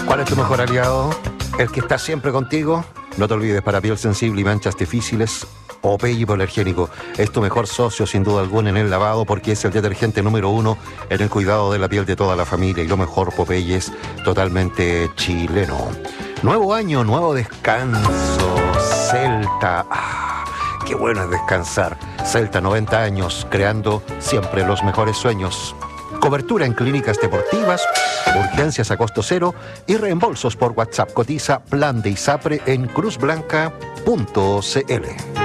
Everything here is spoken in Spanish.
¿Cuál es tu mejor aliado? ¿El que está siempre contigo? No te olvides, para piel sensible y manchas difíciles, Popeye hipoalergénico es tu mejor socio sin duda alguna en el lavado, porque es el detergente número 1 en el cuidado de la piel de toda la familia. Y lo mejor, Popeye es totalmente chileno. Nuevo año, nuevo descanso. Celta. Qué bueno es descansar. Celta, 90 años, creando siempre los mejores sueños. Cobertura en clínicas deportivas, urgencias a costo cero y reembolsos por WhatsApp. Cotiza Plan de ISAPRE en cruzblanca.cl.